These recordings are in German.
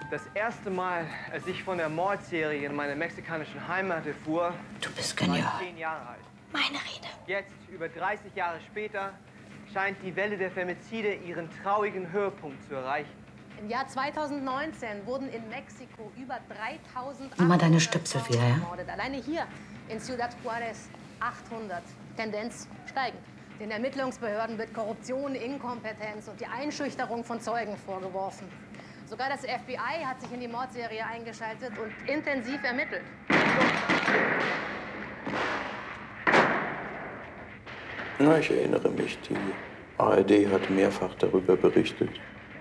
Das erste Mal, als ich von der Mordserie in meiner mexikanischen Heimat erfuhr, du bist war genial. ich 10 Jahre alt. Meine Rede. Jetzt, über 30 Jahre später, scheint die Welle der Femizide ihren traurigen Höhepunkt zu erreichen. Im Jahr 2019 wurden in Mexiko über 3000 Nimm mal deine Stöpsel wieder, ja? ermordet. Alleine hier in Ciudad Juárez 800. Tendenz steigend. Den Ermittlungsbehörden wird Korruption, Inkompetenz und die Einschüchterung von Zeugen vorgeworfen. Sogar das FBI hat sich in die Mordserie eingeschaltet und intensiv ermittelt. Na, ich erinnere mich, die ARD hat mehrfach darüber berichtet.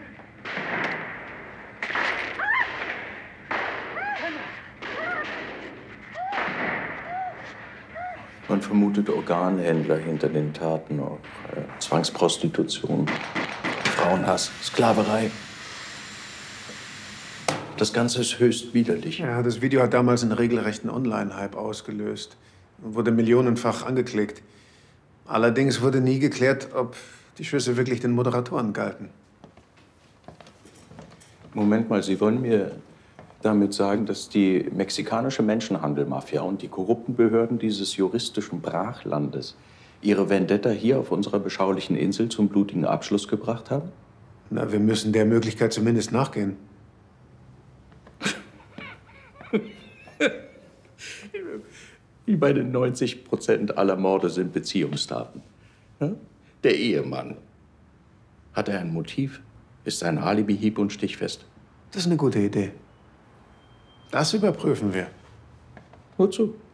Man vermutet Organhändler hinter den Taten, auch Zwangsprostitution, Frauenhass, Sklaverei. Das Ganze ist höchst widerlich. Ja, das Video hat damals einen regelrechten Online-Hype ausgelöst und wurde millionenfach angeklickt. Allerdings wurde nie geklärt, ob die Schüsse wirklich den Moderatoren galten. Moment mal, Sie wollen mir damit sagen, dass die mexikanische Menschenhandelmafia und die korrupten Behörden dieses juristischen Brachlandes ihre Vendetta hier auf unserer beschaulichen Insel zum blutigen Abschluss gebracht haben? Na, wir müssen der Möglichkeit zumindest nachgehen. Ich meine, 90% aller Morde sind Beziehungstaten. Ja? Der Ehemann. Hat er ein Motiv? Ist sein Alibi hieb- und stichfest? Das ist eine gute Idee. Das überprüfen wir. Wozu?